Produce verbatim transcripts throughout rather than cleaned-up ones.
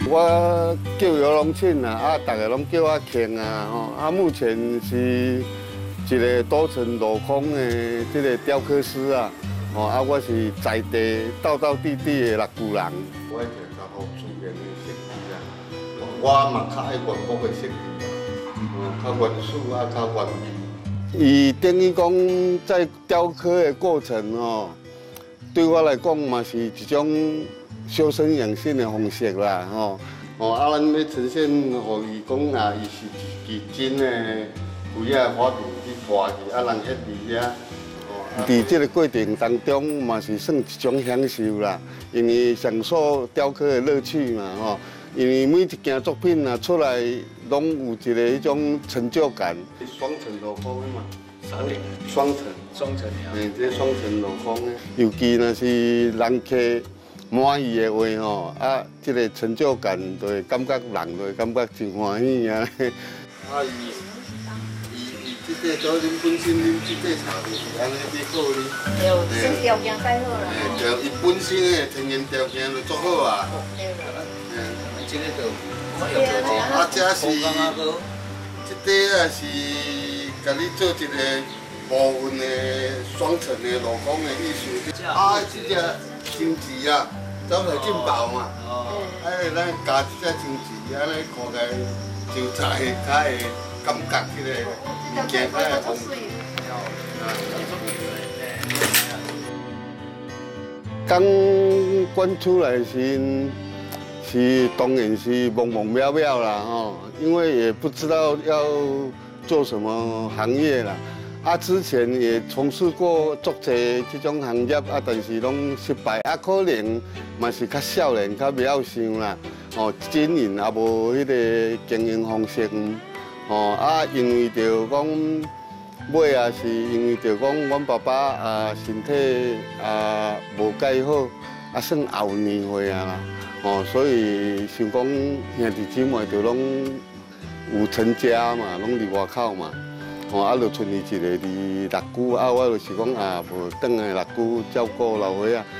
我叫游龙庆啊，啊，大家拢叫我庆啊，吼，啊，目前是一个多层镂空的这个雕刻师啊，吼，啊，我是在地道道地地的六股人。我是较好自然的设计啊，我嘛较爱原国的设计，哦，较原始啊，较原味。伊等于讲在雕刻的过程哦，对我来讲嘛是一种。 修身养性的方式啦，吼，哦，啊，咱要呈现，互伊讲啊，伊是一支真的规啊花瓶去拖去，啊，人一伫遐。伫这个过程当中嘛是算一种享受啦，因为享受雕刻的乐趣嘛，吼。因为每一件作品啊出来，拢有一个迄种成就感。双层镂空的嘛， 啥嘞？ 双层。 双层呀。 嗯，这双层镂空的，尤其若是人客。 满意的话吼，啊，这个成就感就会感觉人就会感觉真欢喜啊。啊，伊伊伊这个做恁本身恁这个茶就是安尼去好哩。 对，先条件改好啦。 对，伊本身的天然条件就足好啊。 对啦。 嗯， 这个就对啊。 啊，这是这个也是甲你做一个部分的双层的镂空的艺术。啊，这个。 金桔啊，走来劲爆嘛，哎，咱加一只金桔，安尼看起来就菜较会感觉迄个物件较会丰富。刚关出来时，是当然是懵懵渺渺啦吼，因为也不知道要做什么行业啦。 啊，之前也从事过足侪这种行业啊，但是拢失败啊，可能嘛是较少年、较袂晓想啦。哦，经营也无迄个经营方式，哦啊，因为着讲尾啊，是因为着讲阮爸爸啊身体啊无介好，啊算后年岁啊啦。哦，所以想讲兄弟姊妹着拢有成家嘛，拢伫外口嘛。 哦，啊，就剩伊一个伫六姑，啊，我就是讲啊，无转来六姑照顾老伙仔。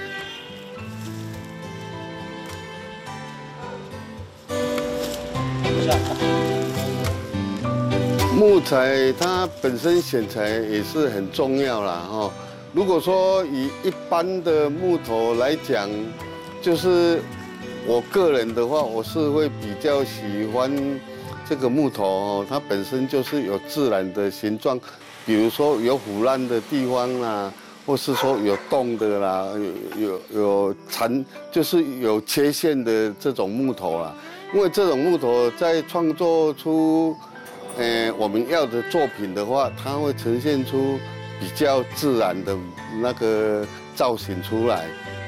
木材它本身选材也是很重要啦，哈。如果说以一般的木头来讲，就是我个人的话，我是会比较喜欢。 这个木头哦，它本身就是有自然的形状，比如说有腐烂的地方啦，或是说有洞的啦，有有有残，就是有缺陷的这种木头啦。因为这种木头在创作出，呃，我们要的作品的话，它会呈现出比较自然的那个造型出来。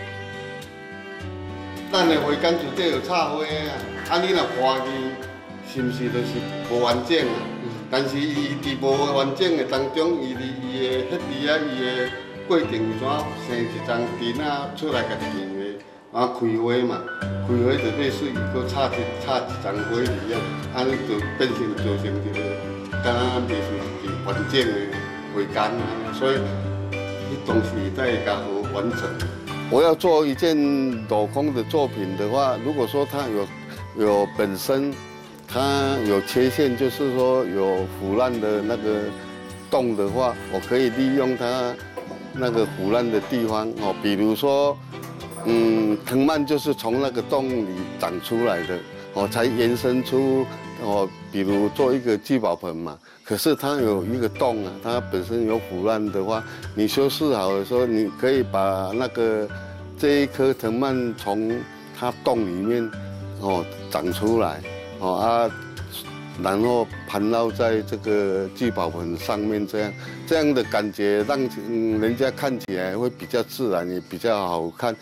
咱的花杆就这有插花啊，啊你若花去。 是毋是就是无完整啊？但是伊伫无完整的当中，伊伫伊的迄伫啊，伊的过程是怎生一张钉啊出来甲片的，啊开花嘛，开花就必须伊搁插一插一张花伫啊，安尼就变成做成一个，敢若袂是一完整的花杆啊，所以迄东西才会较好完成。我要做一件镂空的作品的话，如果说它有有本身。 它有缺陷，就是说有腐烂的那个洞的话，我可以利用它那个腐烂的地方哦，比如说，嗯，藤蔓就是从那个洞里长出来的，哦，才延伸出哦，比如做一个聚宝盆嘛。可是它有一个洞啊，它本身有腐烂的话，你修饰好的时候，你可以把那个这一颗藤蔓从它洞里面哦长出来。 哦啊，然后盘绕在这个聚宝盆上面，这样这样的感觉让嗯人家看起来会比较自然，也比较好看。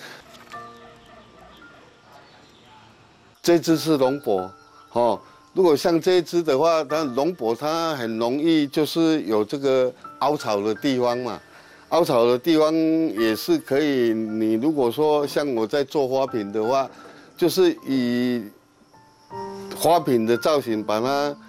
这只是龙柏，哦，如果像这一只的话，它龙柏它很容易就是有这个凹槽的地方嘛，凹槽的地方也是可以。你如果说像我在做花瓶的话，就是以 花瓶的造型把它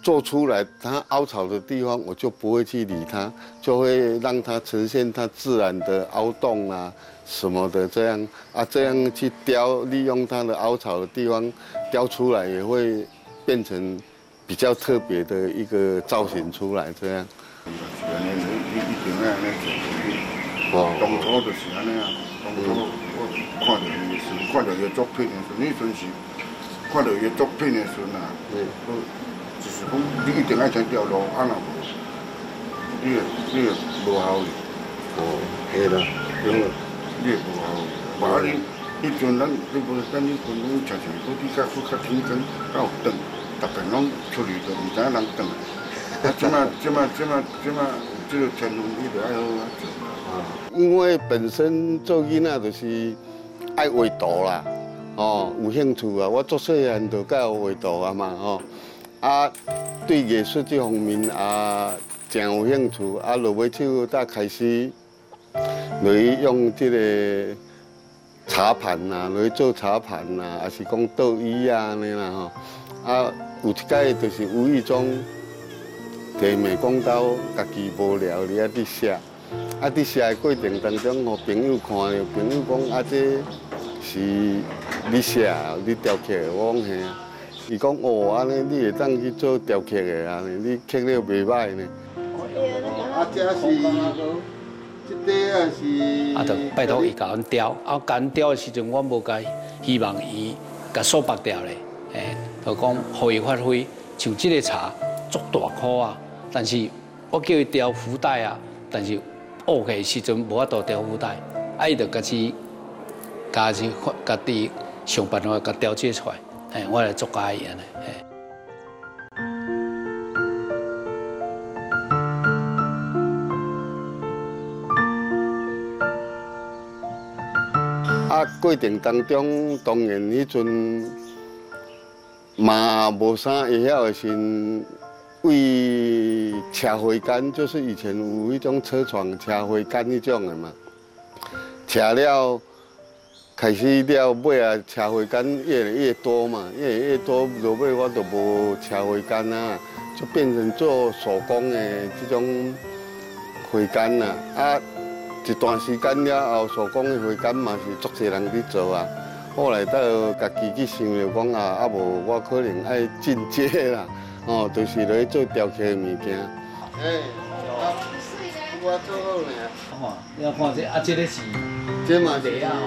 做出来，它凹槽的地方我就不会去理它，就会让它呈现它自然的凹洞啊什么的这样啊，这样去雕，利用它的凹槽的地方雕出来，也会变成比较特别的一个造型出来这样。 是安尼，你一定要安尼做。哦。当初就是安尼啊，当初我看到伊的时，看到伊的作品的时，那阵是看到伊的作品的时啊，嗯，就是讲你一定要这条路，啊若无，你也你也无效哩。哦， 对啦，对啦， 你也无效哩。嘛你，迄阵咱你无等你分拢常常搁比较搁较天光，较有灯，逐遍拢出去就毋知影人转。啊，即马即马即马即马这个天风你就爱好啊做啊。 因为本身做囡仔就是爱画图啦，哦，有兴趣啊。我做细汉就较有画图啊嘛，吼、哦。啊，对艺术这方面啊，真有兴趣。啊，落尾手才开始，落去用这个茶盘呐，落去做茶盘呐，还是讲倒椅啊安尼啦吼。啊，有一届就是无意中。提问讲到家己无聊，你啊伫写，啊伫写的过程当中，互朋友看到，朋友讲啊这是你写，你雕刻的，我讲嘿啊。伊讲哦，安尼你会当去做雕刻的安尼，你刻了袂歹呢。啊，这是，这底啊是。 啊，就拜托伊甲阮雕，啊，甲阮雕的时阵，我无甲希望伊甲锁绑掉咧，诶，就讲互伊发挥，像这个茶足大颗啊。但是我叫伊雕福袋啊，但是学的时阵无法度雕福袋，啊，伊就家己家己家己想办法甲雕这出来，嘿，我来做家己安尼，嘿。 啊，过程当中当然迄阵嘛无啥会晓的是。为车花杆，就是以前有迄种车床车花杆迄种的嘛，车了开始了尾啊，车花杆越来越多嘛，越来越多，落尾我就无车花杆啊，就变成做手工的这种花杆啦。啊，一段时间了后，手工的花杆嘛是足侪人去做啊。后来到家己去想着讲啊，啊无我可能爱进阶啦。哦，就是落去做雕刻的物件。哎，我做好呢。 看，你看这啊，这个是， 这嘛是梨啊，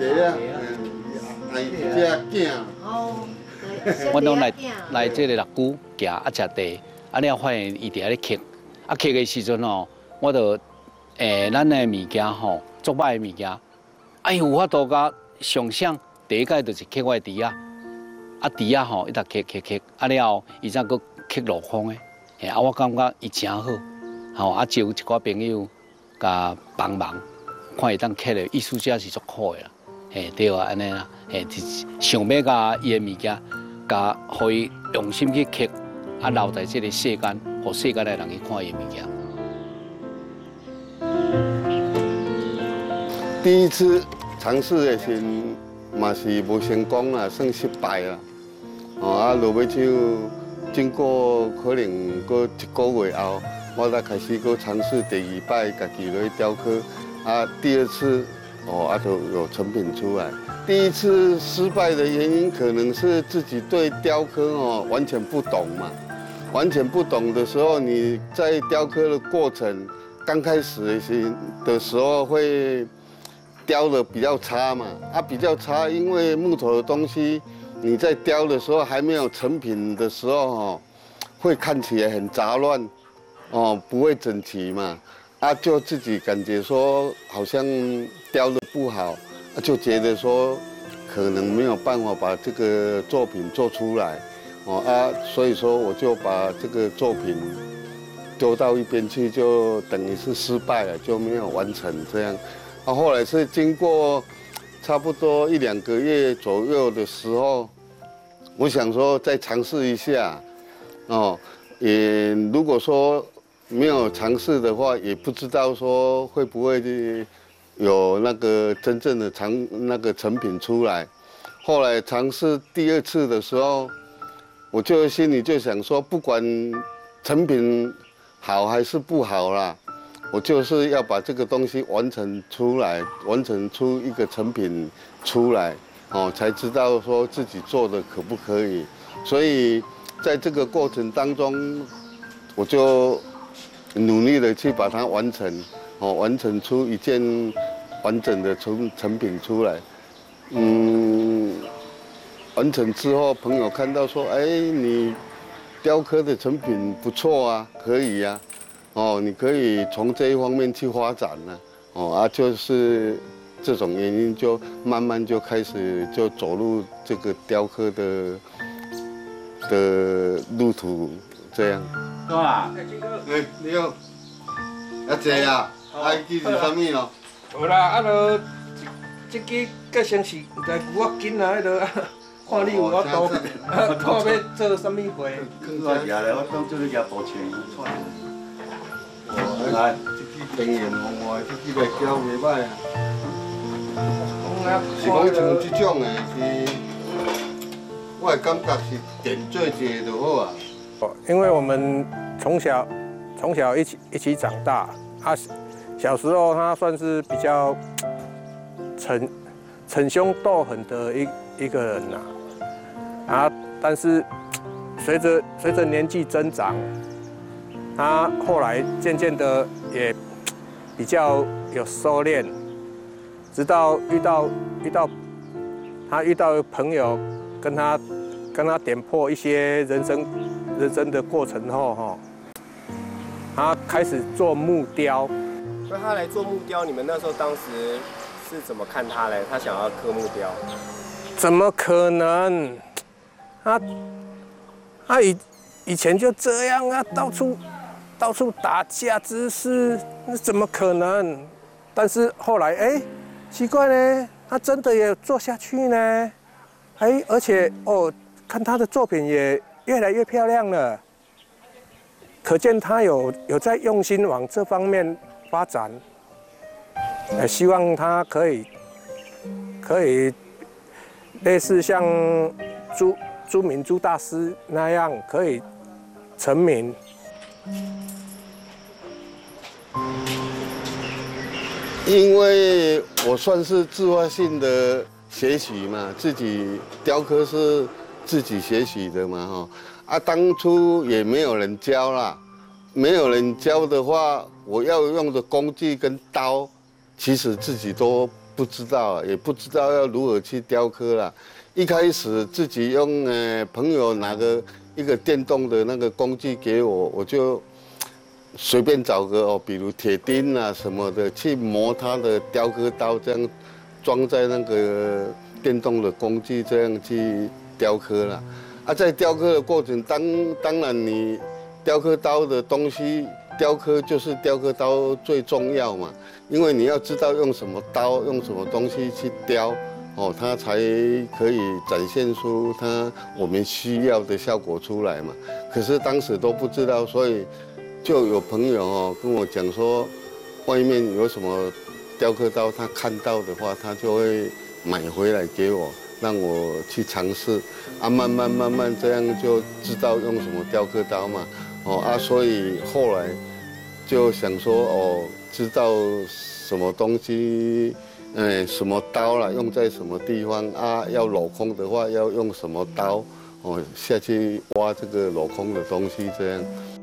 嗯，这个囝。 哦。 我拢来来这个六姑行啊，食茶，啊，你发现伊伫遐咧刻，啊刻的时阵吼，我就诶，咱的物件吼，做歹的物件，哎有法度甲想象，第一届就是刻我的猪啊，啊猪啊吼，一直刻刻刻，啊了后，伊再搁。刻落空的，嘿，啊，我感觉伊真好，吼，啊，招一寡朋友甲帮忙，看伊当刻的艺术家是足好的啦，嘿，对啊，安尼啦，嘿，想要甲伊的物件，甲互伊用心去刻，啊，留在这个世间，互世间的人去看伊的物件。 第一次尝试的时，嘛是无成功啦，算失败啦，哦，啊，落尾就。经过可能过一个月后，我才开始过尝试第二摆家己落去雕刻，啊，第二次哦啊就有成品出来。第一次失败的原因可能是自己对雕刻哦完全不懂嘛，完全不懂的时候，你在雕刻的过程刚开始的时的时候会雕的比较差嘛，啊比较差，因为木头的东西。你在雕的时候还没有成品的时候，哦，会看起来很杂乱，哦，不会整齐嘛，啊，就自己感觉说好像雕的不好，啊，就觉得说可能没有办法把这个作品做出来，哦啊，所以说我就把这个作品丢到一边去，就等于是失败了，就没有完成这样。啊，后来是经过。差不多一两个月左右的时候，我想说再尝试一下，哦，也如果说没有尝试的话，也不知道说会不会有那个真正的成，那个成品出来。后来尝试第二次的时候， 我就心里就想说，不管成品好还是不好啦，我就是要把这个东西完成出来，完成出一个成品出来，哦，才知道说自己做的可不可以。所以在这个过程当中，我就努力的去把它完成，哦，完成出一件完整的成成品出来。嗯，完成之后，朋友看到说，哎，你雕刻的成品不错啊，可以呀、啊，哦，你可以从这一方面去发展呢、啊，哦啊，就是这种原因，就慢慢就开始就走入这个雕刻的的路途，这样。 对啊， 哎，你好，阿姐啊，啊，记是啥物咯？ 有啦，啊，就即支计先是来牛仔筋啊，迄落啊，看你有法度，啊，看要做啥物货。 我拿来，我当做你拿保险串。 来，这支经验红外，这支来雕袂歹啊。是讲像这种的是，我的感觉是点做一个就好啊。 因为我们从小从小一起一起长大，啊，小时候他算是比较逞逞凶斗狠的一一个人呐、啊，啊，但是随着随着年纪增长，他后来渐渐的也比较有收敛，直到遇到遇到他遇到朋友跟他跟他点破一些人生。人生的过程后，哈，他开始做木雕。 那他来做木雕，你们那时候当时是怎么看他嘞？他想要刻木雕？ 怎么可能？他他以以前就这样啊，到处到处打架滋事，那怎么可能？但是后来，哎、欸，奇怪呢，他真的也做下去呢，哎，而且哦，看他的作品也。越来越漂亮了，可见他有有在用心往这方面发展。呃，希望他可以可以类似像朱朱明朱大师那样，可以成名。 因为我算是自发性的学习嘛，自己雕刻是。自己学习的嘛，哈啊，当初也没有人教啦，没有人教的话，我要用的工具跟刀，其实自己都不知道，也不知道要如何去雕刻啦。一开始自己用呃朋友拿个一个电动的那个工具给我，我就随便找个哦，比如铁钉啊什么的去磨它的雕刻刀，这样装在那个电动的工具，这样去。雕刻啦，啊，在雕刻的过程当当然你雕刻刀的东西，雕刻就是雕刻刀最重要嘛，因为你要知道用什么刀，用什么东西去雕，哦，它才可以展现出它我们需要的效果出来嘛。可是当时都不知道，所以就有朋友哦跟我讲说，外面有什么雕刻刀，他看到的话，他就会买回来给我。让我去尝试，啊，慢慢慢慢这样就知道用什么雕刻刀嘛，哦啊，所以后来就想说，哦，知道什么东西，嗯，什么刀啦，用在什么地方啊？要镂空的话，要用什么刀？哦，下去挖这个镂空的东西，这样。